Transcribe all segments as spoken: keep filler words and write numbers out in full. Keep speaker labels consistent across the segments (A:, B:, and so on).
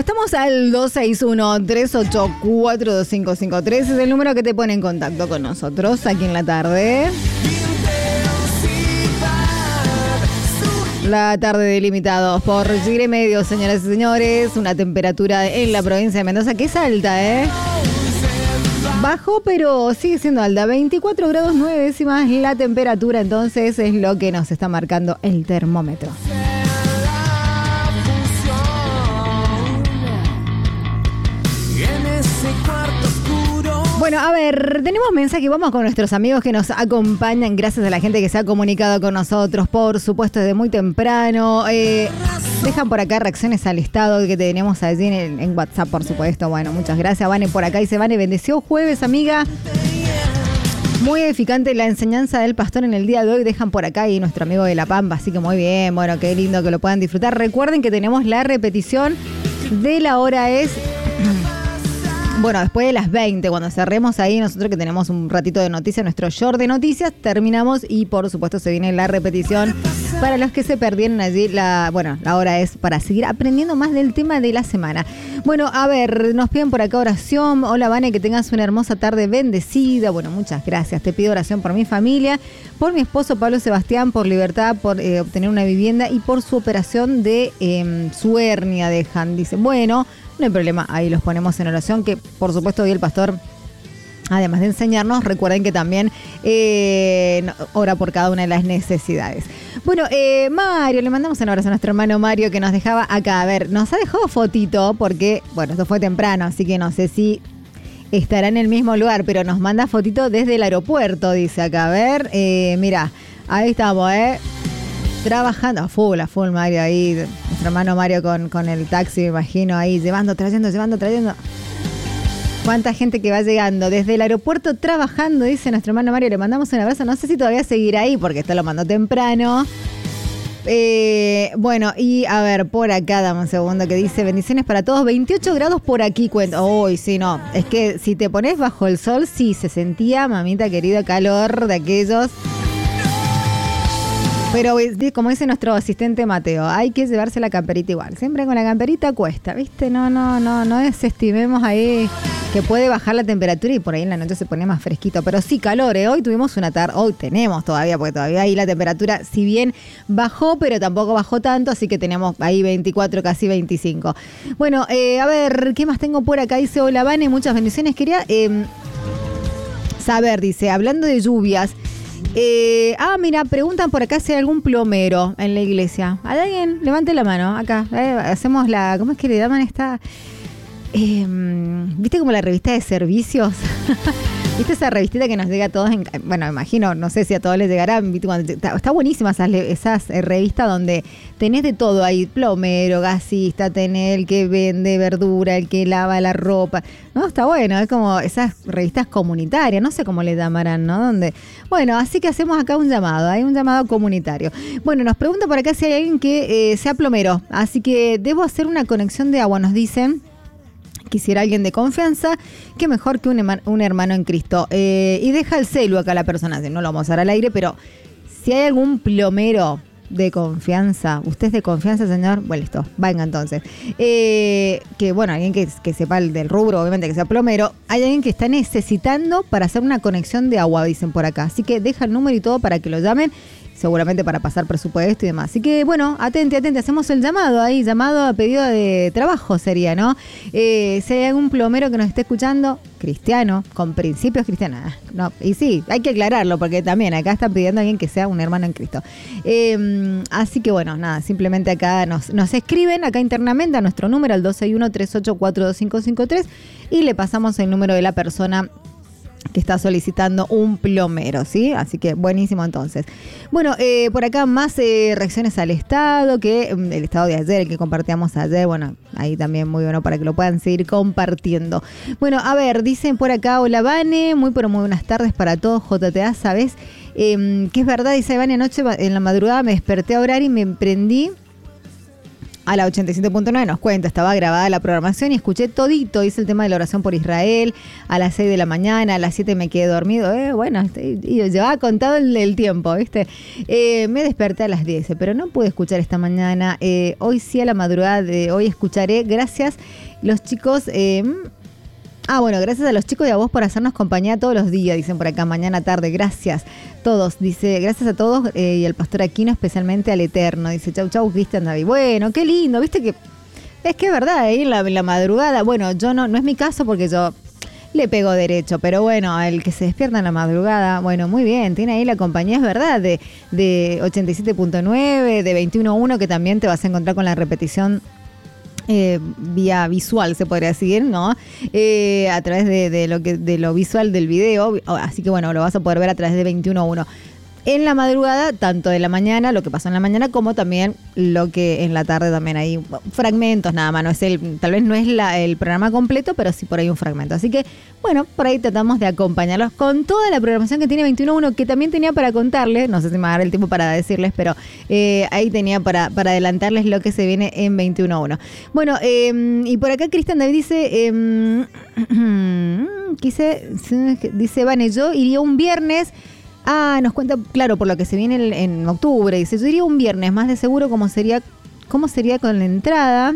A: estamos al dos seis uno, tres ocho cuatro, dos cinco cinco tres. Es el número que te pone en contacto con nosotros aquí en la tarde. La tarde de Limitados por Chile Medio, señoras y señores. Una temperatura en la provincia de Mendoza que es alta, ¿eh? Bajó, pero sigue siendo alta. veinticuatro grados nueve décimas la temperatura, entonces es lo que nos está marcando el termómetro. Bueno, a ver, tenemos mensaje, vamos con nuestros amigos que nos acompañan, gracias a la gente que se ha comunicado con nosotros, por supuesto, desde muy temprano. Eh, dejan por acá reacciones al estado que tenemos allí en, en WhatsApp, por supuesto. Bueno, muchas gracias, Vane, por acá dice, Vane, bendeció jueves, amiga. Muy edificante la enseñanza del pastor en el día de hoy, dejan por acá y nuestro amigo de La Pampa, así que muy bien, bueno, qué lindo que lo puedan disfrutar. Recuerden que tenemos la repetición de la hora es... Bueno, después de las veinte, cuando cerremos ahí, nosotros que tenemos un ratito de noticias, nuestro short de noticias, terminamos y por supuesto se viene la repetición para los que se perdieron allí. La, bueno, la hora es para seguir aprendiendo más del tema de la semana. Bueno, a ver, nos piden por acá oración. Hola, Vane, que tengas una hermosa tarde bendecida. Bueno, muchas gracias. Te pido oración por mi familia, por mi esposo Pablo Sebastián, por libertad, por eh, obtener una vivienda y por su operación de eh, su hernia, dejan. Dice, bueno... No hay problema, ahí los ponemos en oración, que por supuesto hoy el pastor, además de enseñarnos, recuerden que también eh, ora por cada una de las necesidades. Bueno, eh, Mario, le mandamos un abrazo a nuestro hermano Mario que nos dejaba acá. A ver, nos ha dejado fotito porque, bueno, esto fue temprano, así que no sé si estará en el mismo lugar, pero nos manda fotito desde el aeropuerto, dice acá. A ver, eh, mira, ahí estamos, ¿eh? Trabajando a full, a full Mario ahí, nuestro hermano Mario con, con el taxi, me imagino ahí, llevando, trayendo, llevando, trayendo. Cuánta gente que va llegando desde el aeropuerto trabajando, dice nuestro hermano Mario, le mandamos un abrazo, no sé si todavía seguirá ahí porque esto lo mandó temprano. Eh, bueno, y a ver, por acá, dame un segundo, que dice, bendiciones para todos, veintiocho grados por aquí, cuento. Uy, sí, no, es que si te pones bajo el sol, sí, se sentía, mamita querida, calor de aquellos... Pero como dice nuestro asistente Mateo, hay que llevarse la camperita igual. Siempre con la camperita cuesta, ¿viste? No, no, no, no desestimemos ahí que puede bajar la temperatura y por ahí en la noche se pone más fresquito. Pero sí, calor, ¿eh? Hoy tuvimos una tarde, hoy tenemos todavía, porque todavía ahí la temperatura, si bien bajó, pero tampoco bajó tanto, así que tenemos ahí veinticuatro, casi veinticinco. Bueno, eh, a ver, ¿qué más tengo por acá? Dice, hola, Vane, muchas bendiciones. Quería eh, saber, dice, hablando de lluvias, Eh, ah, mira, preguntan por acá si hay algún plomero en la iglesia. ¿Hay alguien? Levante la mano, acá. Eh, hacemos la... ¿Cómo es que le llaman esta...? Eh, ¿Viste como la revista de servicios? ¿Viste esa revistita que nos llega a todos? En, bueno, imagino, no sé si a todos les llegará. Está, está buenísima esas, esas revistas donde tenés de todo ahí. Plomero, gasista, tenés el que vende verdura, el que lava la ropa. No, está bueno, es como esas revistas comunitarias, no sé cómo le llamarán, ¿no? Donde, bueno, así que hacemos acá un llamado, hay un llamado comunitario. Bueno, nos pregunta por acá si hay alguien que eh, sea plomero, así que debo hacer una conexión de agua, nos dicen. Quisiera alguien de confianza, que mejor que un, hermano, un hermano en Cristo. Eh, y deja el celu acá la persona, no lo vamos a dar al aire, pero si hay algún plomero de confianza, ¿usted es de confianza, señor? Bueno, listo, venga entonces. Eh, que bueno, alguien que, que sepa el del rubro, obviamente que sea plomero. Hay alguien que está necesitando para hacer una conexión de agua, dicen por acá. Así que deja el número y todo para que lo llamen. Seguramente para pasar presupuesto y demás. Así que, bueno, atente, atente, hacemos el llamado ahí, llamado a pedido de trabajo sería, ¿no? Eh, si hay algún plomero que nos esté escuchando, cristiano, con principios cristianos. No, y sí, hay que aclararlo, porque también acá están pidiendo a alguien que sea un hermano en Cristo. Eh, así que, bueno, nada, simplemente acá nos, nos escriben, acá internamente, a nuestro número, al dos seis uno, tres ocho cuatro, dos cinco cinco tres, y le pasamos el número de la persona que está solicitando un plomero, ¿sí? Así que buenísimo entonces. Bueno, eh, por acá más eh, reacciones al estado, que el estado de ayer, el que compartíamos ayer, bueno, ahí también muy bueno para que lo puedan seguir compartiendo. Bueno, a ver, dicen por acá, hola Vane, muy pero muy buenas tardes para todos, J T A, ¿sabes? Eh, que es verdad, dice Vane, anoche en la madrugada me desperté a orar y me emprendí a la ochenta y siete punto nueve nos cuenta, estaba grabada la programación y escuché todito, hice el tema de la oración por Israel, a las seis de la mañana, a las siete me quedé dormido, eh, bueno, y llevaba contado el, el tiempo, ¿viste? Eh, me desperté a las diez, pero no pude escuchar esta mañana, eh, hoy sí a la madrugada de hoy escucharé, gracias los chicos, eh, ah, bueno, gracias a los chicos y a vos por hacernos compañía todos los días, dicen por acá, mañana, tarde, gracias. Todos, dice, gracias a todos eh, y al pastor Aquino, especialmente al Eterno. Dice, chau, chau, Cristian David. Bueno, qué lindo, viste que es que es verdad, ahí en la, en la madrugada, bueno, yo no, no es mi caso porque yo le pego derecho, pero bueno, el que se despierta en la madrugada, bueno, muy bien, tiene ahí la compañía, es verdad, de, de ochenta y siete punto nueve, de veintiuno punto uno, que también te vas a encontrar con la repetición Eh, vía visual, se podría decir, ¿no? Eh, a través de, de, lo que, de lo visual del video, así que bueno, lo vas a poder ver a través de veintiuno punto uno. En la madrugada, tanto de la mañana, lo que pasó en la mañana, como también lo que en la tarde también hay fragmentos nada más, no es el, tal vez no es la, el programa completo, pero sí por ahí un fragmento. Así que, bueno, por ahí tratamos de acompañarlos con toda la programación que tiene veintiuno punto uno, que también tenía para contarles, no sé si me va a dar el tiempo para decirles, pero eh, ahí tenía para, para adelantarles lo que se viene en veintiuno punto uno. Bueno, eh, y por acá Cristian David dice, eh, quise, dice, Vane, yo iría un viernes. Ah, nos cuenta, claro, por lo que se viene en, en octubre. Dice, yo diría un viernes, más de seguro cómo sería, cómo sería con la entrada.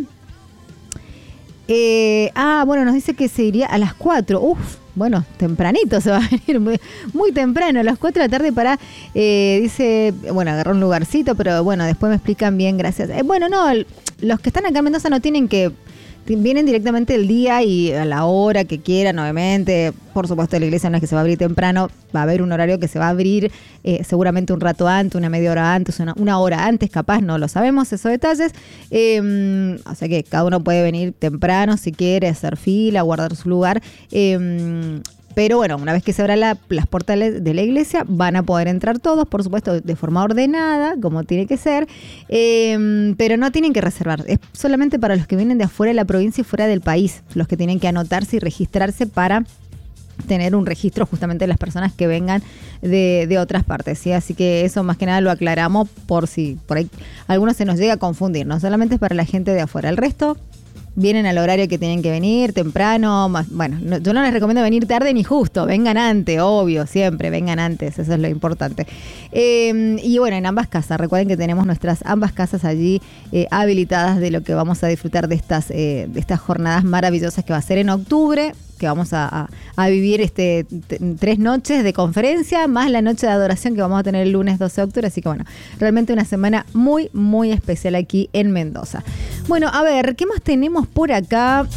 A: Eh, ah, bueno, nos dice que se iría a las cuatro. Uf, bueno, tempranito se va a venir, muy, muy temprano, a las cuatro de la tarde para, eh, dice, bueno, agarró un lugarcito, pero bueno, después me explican bien, gracias. Eh, bueno, no, el, los que están acá en Mendoza no tienen que... Vienen directamente el día y a la hora que quieran, obviamente. Por supuesto, la iglesia no es que se va a abrir temprano. Va a haber un horario que se va a abrir eh, seguramente un rato antes, una media hora antes, una, una hora antes, capaz, no lo sabemos, esos detalles. Eh, o sea que cada uno puede venir temprano si quiere, hacer fila, guardar su lugar. Eh, Pero bueno, una vez que se abran la, las puertas de la iglesia, van a poder entrar todos, por supuesto, de forma ordenada, como tiene que ser, eh, pero no tienen que reservar. Es solamente para los que vienen de afuera de la provincia y fuera del país, los que tienen que anotarse y registrarse para tener un registro justamente de las personas que vengan de, de otras partes, ¿sí? Así que eso más que nada lo aclaramos por si por ahí algunos se nos llega a confundir. No solamente es para la gente de afuera, el resto... Vienen al horario que tienen que venir, temprano, más, bueno, no, yo no les recomiendo venir tarde ni justo, vengan antes, obvio, siempre, vengan antes, eso es lo importante. Eh, y bueno, en ambas casas, recuerden que tenemos nuestras ambas casas allí eh, habilitadas de lo que vamos a disfrutar de estas, eh, de estas jornadas maravillosas que va a ser en octubre, que vamos a, a, a vivir este t- tres noches de conferencia, más la noche de adoración que vamos a tener el lunes doce de octubre, así que bueno, realmente una semana muy, muy especial aquí en Mendoza. Bueno, a ver, ¿qué más tenemos por acá?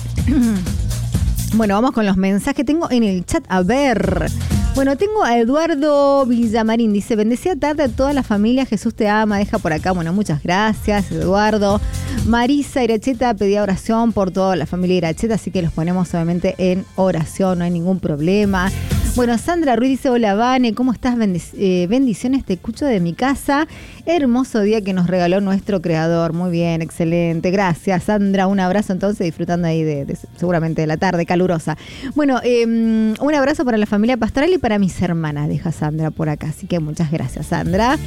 A: Bueno, vamos con los mensajes que tengo en el chat, a ver... Bueno, tengo a Eduardo Villamarín, dice, bendecida tarde a toda la familia, Jesús te ama, deja por acá, bueno, muchas gracias, Eduardo. Marisa Iracheta pedía oración por toda la familia Iracheta, así que los ponemos obviamente en oración, no hay ningún problema. Bueno, Sandra Ruiz dice, hola Vane, ¿cómo estás? Bendic- eh, bendiciones, te escucho de mi casa. Hermoso día que nos regaló nuestro creador. Muy bien, excelente. Gracias, Sandra. Un abrazo entonces, disfrutando ahí de, de seguramente de la tarde calurosa. Bueno, eh, un abrazo para la familia pastoral y para mis hermanas, deja Sandra por acá. Así que muchas gracias, Sandra.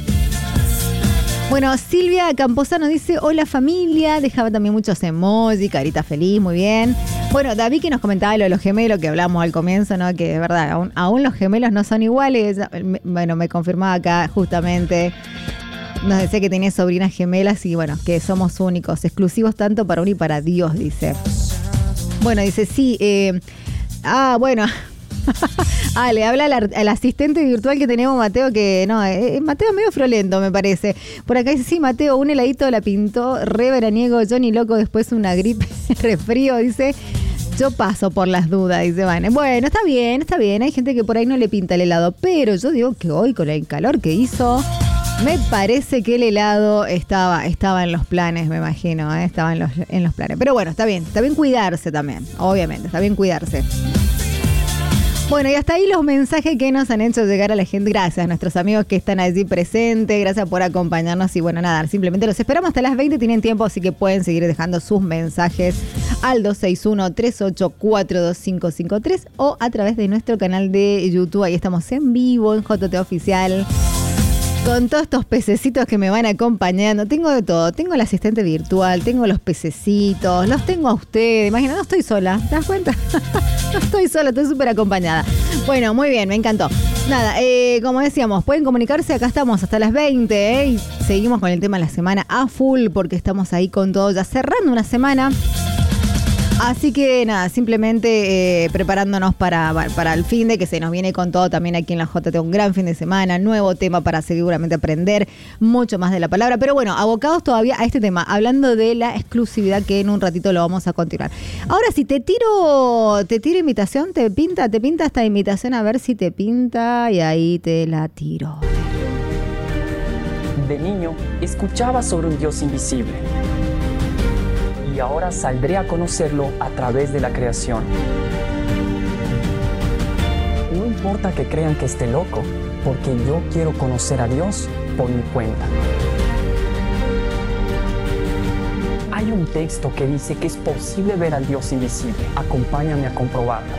A: Bueno, Silvia Camposano dice, hola familia, dejaba también muchos emojis, carita feliz, muy bien. Bueno, David que nos comentaba lo de los gemelos que hablamos al comienzo, ¿no? Que de verdad, aún, aún los gemelos no son iguales. Bueno, me confirmaba acá justamente, nos decía que tenía sobrinas gemelas y bueno, que somos únicos, exclusivos tanto para uno y para Dios, dice. Bueno, dice, sí, eh, ah, bueno... Ah, le habla al, al asistente virtual que tenemos, Mateo, que no, eh, Mateo es medio frolento, me parece. Por acá dice, sí, Mateo, un heladito la pintó, re veraniego, yo ni loco, después una gripe, resfrío, dice, yo paso por las dudas, dice Vane. Bueno, está bien, está bien, hay gente que por ahí no le pinta el helado, pero yo digo que hoy con el calor que hizo, me parece que el helado estaba, estaba en los planes, me imagino, ¿eh? Estaba en los, en los planes. Pero bueno, está bien, está bien cuidarse también, obviamente, está bien cuidarse. Bueno, y hasta ahí los mensajes que nos han hecho llegar a la gente. Gracias a nuestros amigos que están allí presentes. Gracias por acompañarnos. Y bueno, nada, simplemente los esperamos hasta las veinte. Tienen tiempo, así que pueden seguir dejando sus mensajes al dos seis uno, tres ocho cuatro, dos cinco cinco tres o a través de nuestro canal de YouTube. Ahí estamos en vivo, en J T Oficial. Con todos estos pececitos que me van acompañando. Tengo de todo. Tengo el asistente virtual, tengo los pececitos, los tengo a ustedes. Imagina, no estoy sola. ¿Te das cuenta? No estoy sola, estoy súper acompañada. Bueno, muy bien, me encantó. Nada, eh, como decíamos, pueden comunicarse. Acá estamos hasta las veinte, ¿eh? Y seguimos con el tema de la semana a full porque estamos ahí con todo, ya cerrando una semana. Así que nada, simplemente eh, preparándonos para, para el fin de que se nos viene con todo también aquí en la J T. Un gran fin de semana, nuevo tema para seguramente aprender mucho más de la palabra. Pero bueno, abocados todavía a este tema, hablando de la exclusividad que en un ratito lo vamos a continuar. Ahora sí, te tiro, te tiro invitación, te pinta, te pinta esta invitación, a ver si te pinta y ahí te la tiro.
B: De niño, escuchaba sobre un Dios invisible. Y ahora saldré a conocerlo a través de la creación. No importa que crean que esté loco, porque yo quiero conocer a Dios por mi cuenta. Hay un texto que dice que es posible ver al Dios invisible. Acompáñame a comprobarlo.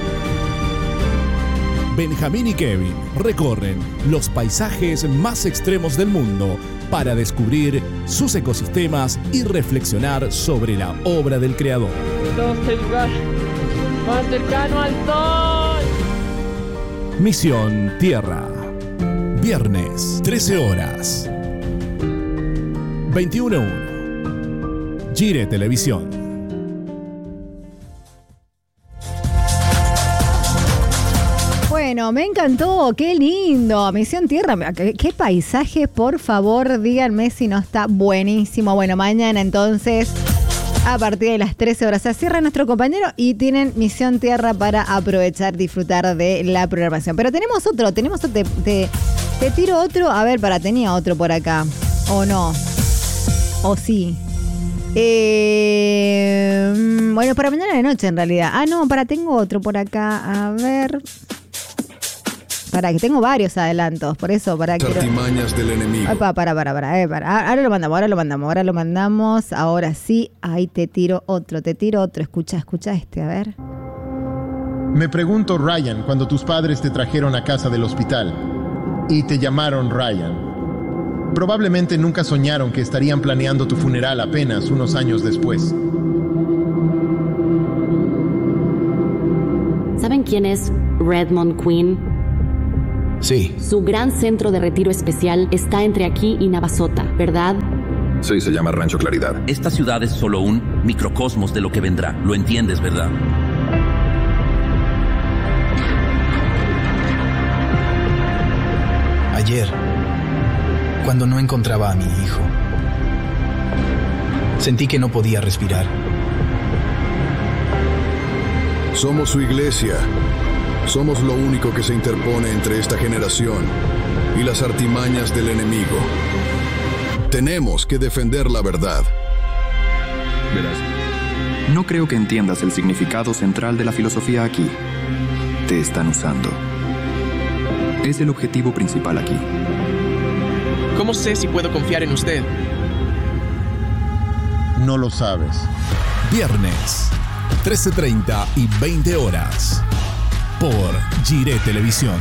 C: Benjamín y Kevin recorren los paisajes más extremos del mundo para descubrir sus ecosistemas y reflexionar sobre la obra del Creador.
D: Estamos en el lugar más cercano al sol.
C: Misión Tierra. Viernes, trece horas. veintiuno uno. Gire Televisión.
A: Bueno, me encantó, qué lindo. Misión Tierra, qué, qué paisaje, por favor, díganme si no está buenísimo. Bueno, mañana entonces, a partir de las trece horas, se cierra nuestro compañero y tienen Misión Tierra para aprovechar, disfrutar de la programación. Pero tenemos otro, tenemos otro, te, te, te tiro otro. A ver, para, tenía otro por acá. ¿O no? ¿O sí? Eh, bueno, para mañana de noche en realidad. Ah, no, para, tengo otro por acá. A ver... Para que tengo varios adelantos, por eso, para que...
E: Artimañas del enemigo.
A: Para, para, para, para, eh, para. Ahora lo mandamos, ahora lo mandamos, ahora lo mandamos. Ahora sí, ahí te tiro otro, te tiro otro. Escucha, escucha este, a ver.
F: Me pregunto, Ryan, cuando tus padres te trajeron a casa del hospital y te llamaron Ryan, probablemente nunca soñaron que estarían planeando tu funeral apenas unos años después.
G: ¿Saben quién es Redmond Queen?
E: Sí.
G: Su gran centro de retiro especial está entre aquí y Navasota, ¿verdad?
E: Sí, se llama Rancho Claridad.
H: Esta ciudad es solo un microcosmos de lo que vendrá. Lo entiendes, ¿verdad?
I: Ayer, cuando no encontraba a mi hijo, sentí que no podía respirar.
E: Somos su iglesia. Somos lo único que se interpone entre esta generación y las artimañas del enemigo. Tenemos que defender la verdad.
J: Verás, no creo que entiendas el significado central de la filosofía aquí. Te están usando. Es el objetivo principal aquí.
K: ¿Cómo sé si puedo confiar en usted?
F: No lo sabes.
C: Viernes, trece treinta y veinte horas. Por Gire Televisión.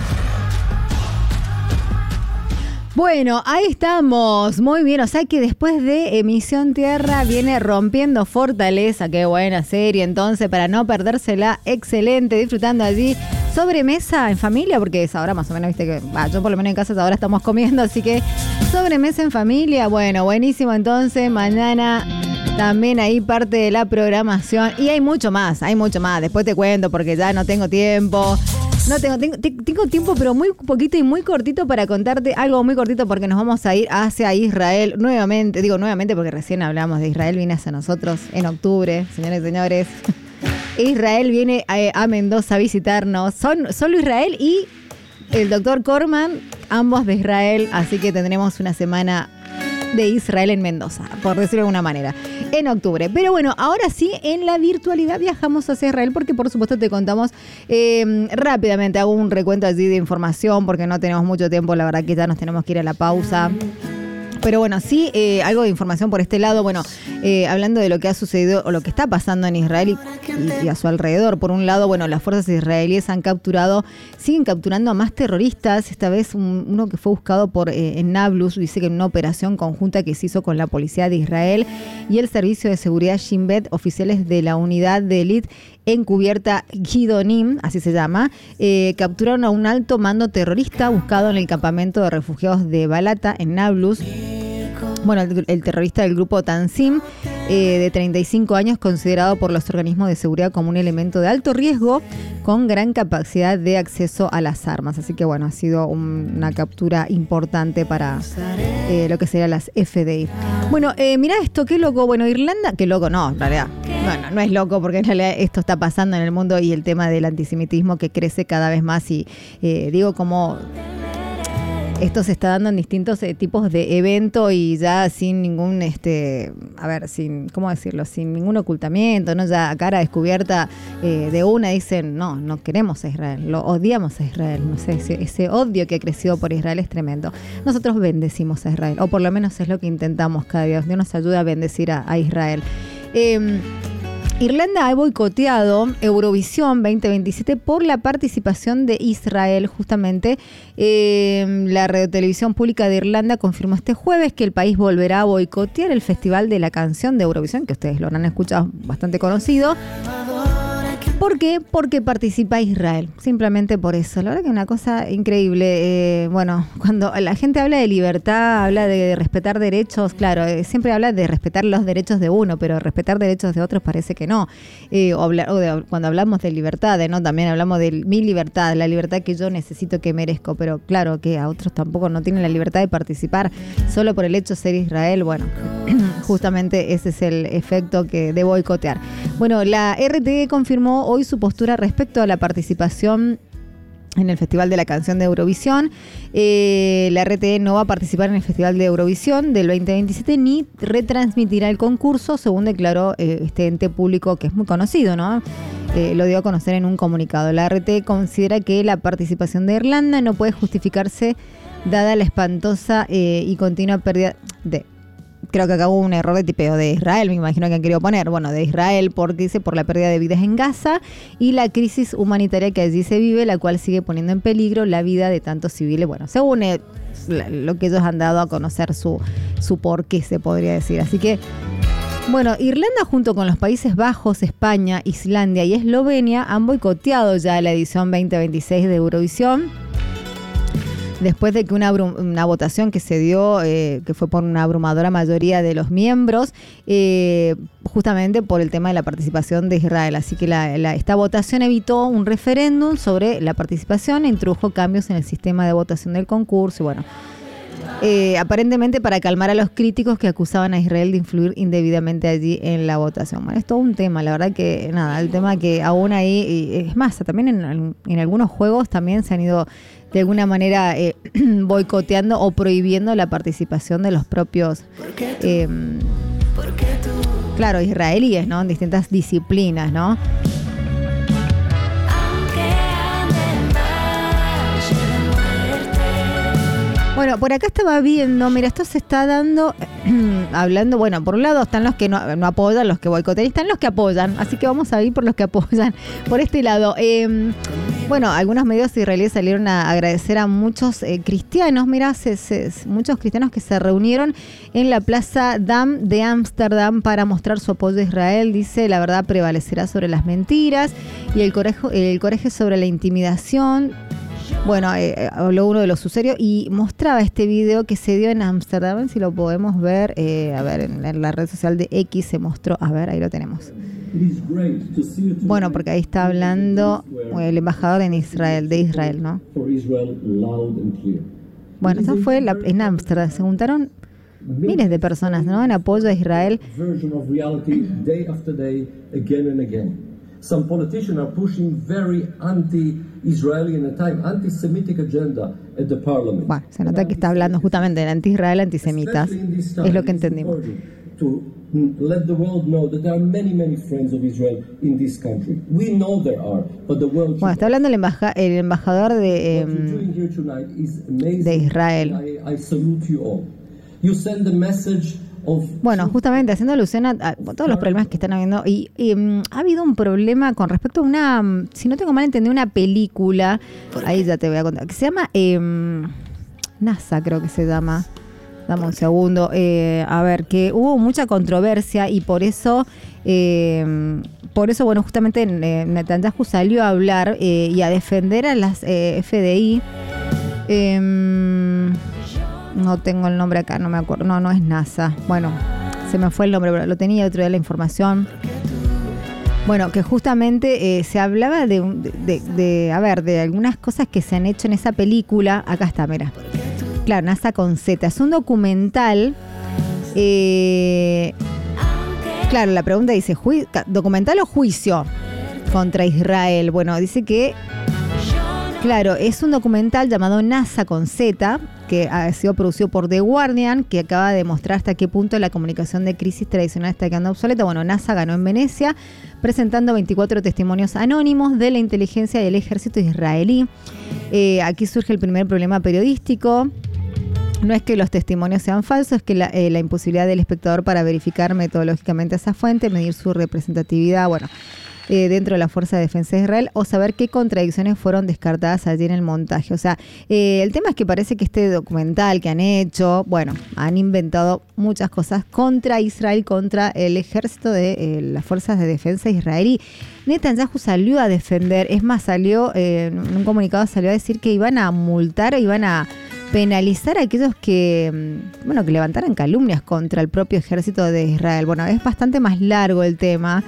A: Bueno, ahí estamos. Muy bien. O sea que después de Misión Tierra viene Rompiendo Fortaleza. Qué buena serie. Entonces, para no perdérsela, excelente. Disfrutando allí. Sobremesa en familia, porque es ahora más o menos, viste que bah, yo por lo menos en casa ahora estamos comiendo. Así que sobremesa en familia. Bueno, buenísimo. Entonces, mañana también ahí parte de la programación. Y hay mucho más, hay mucho más. Después te cuento porque ya no tengo tiempo. No tengo, tengo, tengo tiempo, pero muy poquito y muy cortito para contarte algo muy cortito porque nos vamos a ir hacia Israel nuevamente. Digo nuevamente porque recién hablamos de Israel, viene hacia nosotros en octubre, señores y señores. Israel viene a, a Mendoza a visitarnos. Son solo Israel y el doctor Corman, ambos de Israel, así que tendremos una semana de Israel en Mendoza, por decirlo de alguna manera, en octubre. Pero bueno, ahora sí, en la virtualidad viajamos hacia Israel porque por supuesto te contamos eh, rápidamente, hago un recuento allí de información porque no tenemos mucho tiempo, la verdad que ya nos tenemos que ir a la pausa. Pero bueno, sí, eh, algo de información por este lado. Bueno, eh, hablando de lo que ha sucedido o lo que está pasando en Israel y, y, y a su alrededor. Por un lado, bueno, las fuerzas israelíes han capturado, siguen capturando a más terroristas. Esta vez un, uno que fue buscado por eh, en Nablus, dice que en una operación conjunta que se hizo con la policía de Israel y el servicio de seguridad Shin Bet, oficiales de la unidad de élite encubierta Gidonim, así se llama, eh, capturaron a un alto mando terrorista buscado en el campamento de refugiados de Balata, en Nablus. Bueno, el, el terrorista del grupo Tanzim, eh, de treinta y cinco años, considerado por los organismos de seguridad como un elemento de alto riesgo con gran capacidad de acceso a las armas. Así que bueno, ha sido un, una captura importante para eh, lo que serían las F D I. Bueno, eh, mirá esto, qué loco. Bueno, Irlanda, qué loco, no, en realidad. Bueno, no es loco porque en realidad esto está pasando en el mundo y el tema del antisemitismo que crece cada vez más y eh, digo como... Esto se está dando en distintos eh, tipos de evento y ya sin ningún, este, a ver, sin, ¿cómo decirlo? Sin ningún ocultamiento, ¿no? Ya a cara descubierta eh, de una dicen, no, no queremos a Israel, lo odiamos a Israel. No sé, ese, ese odio que ha crecido por Israel es tremendo. Nosotros bendecimos a Israel, o por lo menos es lo que intentamos cada día. Dios nos ayuda a bendecir a, a Israel. Eh, Irlanda ha boicoteado Eurovisión veinte veintisiete por la participación de Israel, justamente. Eh, la radiotelevisión pública de Irlanda confirmó este jueves que el país volverá a boicotear el Festival de la Canción de Eurovisión, que ustedes lo habrán escuchado, bastante conocido. ¿Por qué? Porque participa Israel, simplemente por eso. La verdad que es una cosa increíble. Eh, bueno, cuando la gente habla de libertad, habla de respetar derechos, claro, eh, siempre habla de respetar los derechos de uno, pero respetar derechos de otros parece que no. Eh, o hablar, o de, cuando hablamos de libertad, ¿no? También hablamos de mi libertad, la libertad que yo necesito, que merezco, pero claro que a otros tampoco no tienen la libertad de participar solo por el hecho de ser Israel. Bueno, justamente ese es el efecto que de boicotear. Bueno, la R T E confirmó hoy su postura respecto a la participación en el Festival de la Canción de Eurovisión. Eh, la R T E no va a participar en el Festival de Eurovisión del veinte veintisiete ni retransmitirá el concurso, según declaró eh, este ente público que es muy conocido, ¿no? Eh, lo dio a conocer en un comunicado. La R T E considera que la participación de Irlanda no puede justificarse dada la espantosa eh, y continua pérdida de... Creo que acá hubo un error de tipeo de Israel, me imagino que han querido poner, bueno, de Israel, porque dice por la pérdida de vidas en Gaza y la crisis humanitaria que allí se vive, la cual sigue poniendo en peligro la vida de tantos civiles. Bueno, según eh, lo que ellos han dado a conocer su, su porqué, se podría decir. Así que, bueno, Irlanda junto con los Países Bajos, España, Islandia y Eslovenia han boicoteado ya la edición veinte veintiséis de Eurovisión. Después de que una, una votación que se dio, eh, que fue por una abrumadora mayoría de los miembros, eh, justamente por el tema de la participación de Israel. Así que la, la, esta votación evitó un referéndum sobre la participación e introdujo cambios en el sistema de votación del concurso. Y bueno, eh, aparentemente para calmar a los críticos que acusaban a Israel de influir indebidamente allí en la votación. Bueno, es todo un tema, la verdad que nada, el tema que aún ahí, es más, también en, en algunos juegos también se han ido de alguna manera eh, boicoteando o prohibiendo la participación de los propios, eh, claro, israelíes, ¿no? En distintas disciplinas, ¿no? Bueno, por acá estaba viendo, mira, esto se está dando, hablando, bueno, por un lado están los que no, no apoyan, los que boicotean, y están los que apoyan, así que vamos a ir por los que apoyan, por este lado. Eh, bueno, algunos medios israelíes salieron a agradecer a muchos eh, cristianos, mira, se, se, muchos cristianos que se reunieron en la Plaza Dam de Ámsterdam para mostrar su apoyo a Israel. Dice, la verdad prevalecerá sobre las mentiras y el coraje, el coraje sobre la intimidación. Bueno, eh, habló uno de los usuarios y mostraba este video que se dio en Ámsterdam, si lo podemos ver, eh, a ver, en, en la red social de X se mostró, a ver, ahí lo tenemos. Bueno, porque ahí está hablando el embajador en Israel, de Israel, ¿no? Bueno, esa fue la, en Ámsterdam, se juntaron miles de personas, ¿no? En apoyo a Israel.
L: Some politicians are pushing very anti-Israeli and at time anti-Semitic agenda at the parliament.
A: Bueno, se nota que está hablando justamente del anti-Israel, antisemitas. Es lo que entendimos.
L: To let the world know that there are many, many friends of Israel in this country. We know there are, but the world.
A: Bueno, está hablando el, embaja el embajador de, eh, de Israel.
L: I, I salute you all. You send the message of...
A: Bueno, justamente haciendo alusión a, a todos los problemas que están habiendo. Y, y um, ha habido un problema con respecto a una, um, si no tengo mal entendido, una película, ahí ya te voy a contar, que se llama eh, NASA, creo que se llama. Dame un segundo. Eh, a ver, que hubo mucha controversia y por eso, eh, por eso, bueno, justamente eh, Netanyahu salió a hablar eh, y a defender a las eh, F D I. Eh, no tengo el nombre acá, no me acuerdo. No, no es NASA. Bueno, se me fue el nombre, pero lo tenía otro día la información. Bueno, que justamente eh, se hablaba de, de, de, de, a ver, de algunas cosas que se han hecho en esa película. Acá está, mira. Claro, NASA con Z. Es un documental. Eh, claro, la pregunta dice, ju- ¿documental o juicio contra Israel? Bueno, dice que, claro, es un documental llamado NASA con Z, que ha sido producido por The Guardian, que acaba de mostrar hasta qué punto la comunicación de crisis tradicional está quedando obsoleta. Bueno, NASA ganó en Venecia, presentando veinticuatro testimonios anónimos de la inteligencia y el ejército israelí. Eh, aquí surge el primer problema periodístico. No es que los testimonios sean falsos, es que la, eh, la imposibilidad del espectador para verificar metodológicamente esa fuente, medir su representatividad, bueno, eh, dentro de la Fuerza de Defensa de Israel, o saber qué contradicciones fueron descartadas allí en el montaje. O sea, eh, el tema es que parece que este documental que han hecho, bueno, han inventado muchas cosas contra Israel, contra el ejército de eh, las Fuerzas de Defensa israelí. Netanyahu salió a defender, es más, salió, eh, en un comunicado salió a decir que iban a multar, iban a penalizar a aquellos que, bueno, que levantaran calumnias contra el propio ejército de Israel. Bueno, es bastante más largo el tema.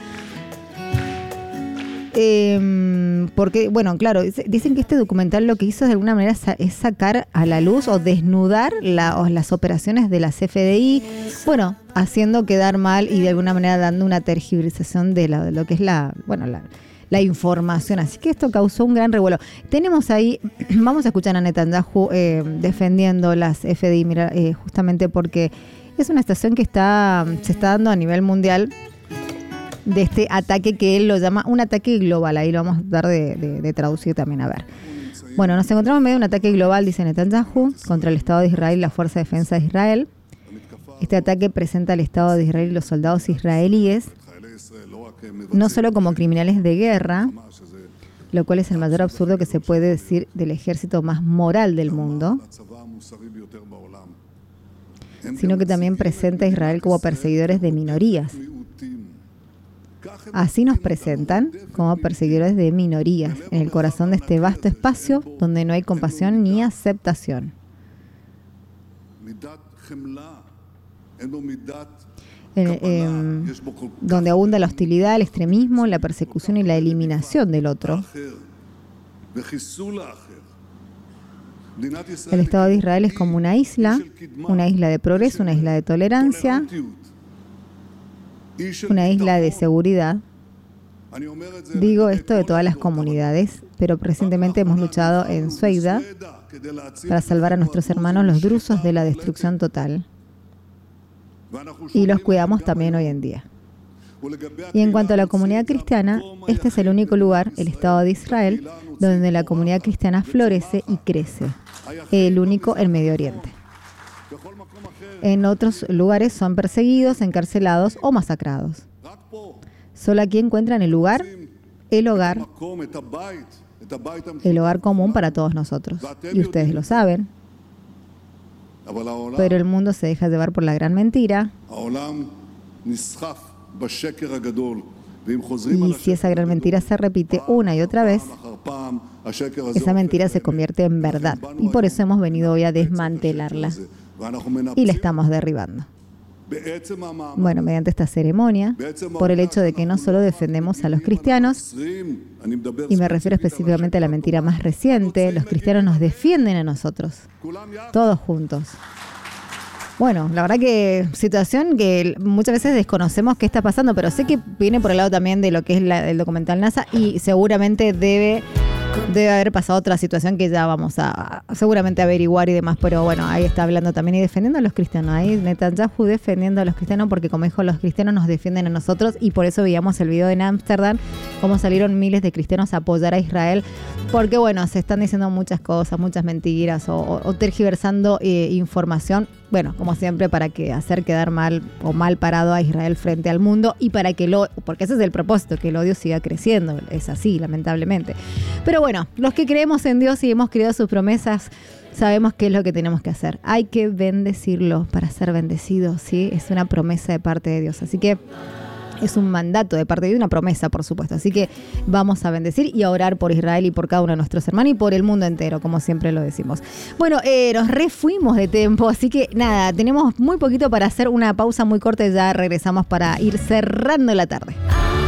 A: Eh, porque, bueno, claro, dicen que este documental lo que hizo de alguna manera es sacar a la luz o desnudar la, o las operaciones de las F D I, bueno, haciendo quedar mal y de alguna manera dando una tergiversación de, la, de lo que es la, bueno, la, la información. Así que esto causó un gran revuelo. Tenemos ahí, vamos a escuchar a Netanyahu eh, defendiendo las F D I, mira, eh, justamente porque es una situación que está se está dando a nivel mundial, de este ataque que él lo llama un ataque global. Ahí lo vamos a dar de, de, de traducir también, a ver. Bueno, nos encontramos en medio de un ataque global, dice Netanyahu, contra el Estado de Israel y la Fuerza de Defensa de Israel. Este ataque presenta al Estado de Israel y los soldados israelíes no solo como criminales de guerra, lo cual es el mayor absurdo que se puede decir del ejército más moral del mundo, sino que también presenta a Israel como perseguidores de minorías. Así nos presentan como perseguidores de minorías en el corazón de este vasto espacio donde no hay compasión ni aceptación. Eh, eh, donde abunda la hostilidad, el extremismo, la persecución y la eliminación del otro. El Estado de Israel es como una isla, una isla de progreso, una isla de tolerancia, una isla de seguridad. Digo esto de todas las comunidades, pero recientemente hemos luchado en Sueida para salvar a nuestros hermanos los drusos de la destrucción total. Y los cuidamos también hoy en día. Y en cuanto a la comunidad cristiana, este es el único lugar, el Estado de Israel, donde la comunidad cristiana florece y crece. El único en Medio Oriente. En otros lugares son perseguidos, encarcelados o masacrados. Solo aquí encuentran el lugar, el hogar, el hogar común para todos nosotros. Y ustedes lo saben. Pero el mundo se deja llevar por la gran mentira. Y si esa gran mentira se repite una y otra vez, esa mentira se convierte en verdad. Y por eso hemos venido hoy a desmantelarla. Y la estamos derribando. Bueno, mediante esta ceremonia, por el hecho de que no solo defendemos a los cristianos, y me refiero específicamente a la mentira más reciente, los cristianos nos defienden a nosotros, todos juntos. Bueno, la verdad que situación que muchas veces desconocemos qué está pasando, pero sé que viene por el lado también de lo que es la, el documental NASA y seguramente debe... Debe haber pasado otra situación que ya vamos a, a seguramente averiguar y demás, pero bueno, ahí está hablando también y defendiendo a los cristianos. Ahí Netanyahu defendiendo a los cristianos porque, como dijo, los cristianos nos defienden a nosotros y por eso veíamos el video en Ámsterdam, cómo salieron miles de cristianos a apoyar a Israel, porque bueno, se están diciendo muchas cosas, muchas mentiras o, o, o tergiversando eh, información. bueno, como siempre, para que hacer quedar mal o mal parado a Israel frente al mundo y para que lo, porque ese es el propósito, que el odio siga creciendo, es así, lamentablemente. Pero bueno, los que creemos en Dios y hemos creído sus promesas, sabemos qué es lo que tenemos que hacer. Hay que bendecirlo para ser bendecidos, ¿sí? Es una promesa de parte de Dios, así que es un mandato de parte de Dios, una promesa, por supuesto. Así que vamos a bendecir y a orar por Israel y por cada uno de nuestros hermanos y por el mundo entero, como siempre lo decimos. Bueno, eh, nos refuimos de tiempo, así que nada, tenemos muy poquito para hacer una pausa muy corta y ya regresamos para ir cerrando la tarde.